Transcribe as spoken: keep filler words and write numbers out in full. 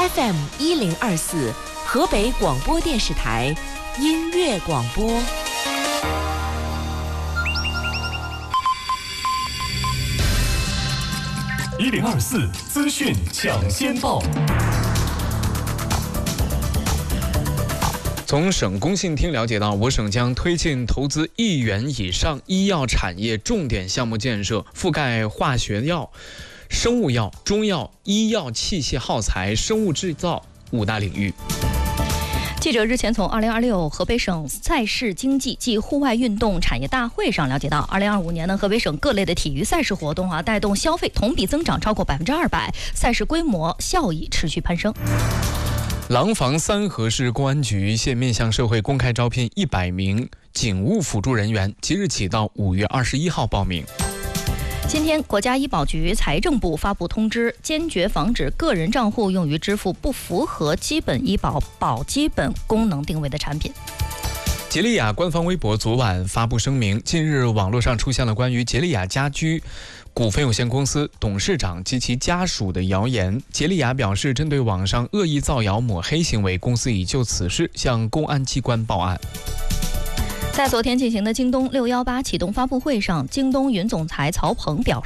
F M 一零二四，河北广播电视台音乐广播。 一零二四资讯抢先报。 从省工信厅了解到，我省将推进投资亿元以上医药产业重点项目建设，覆盖化学药、生物药、中药、医药器械耗材、生物制造五大领域。 记者日前从二零二六河北省赛事经济暨户外运动产业大会上了解到，二零二五年呢，河北省各类的体育赛事活动啊，带动消费同比增长超过百分之二百，赛事规模效益持续攀升。 廊坊三河市公安局现面向社会公开招聘一百名警务辅助人员，即日起到五月二十一号报名。 今天，国家医保局、财政部发布通知，坚决防止个人账户用于支付不符合基本医保保基本功能定位的产品。 杰利亚官方微博昨晚发布声明，近日网络上出现了关于杰利亚家居股份有限公司董事长及其家属的谣言。杰利亚表示，针对网上恶意造谣抹黑行为，公司已就此事向公安机关报案。 在昨天进行的京东六一八启动发布会上，京东云总裁曹鹏表示，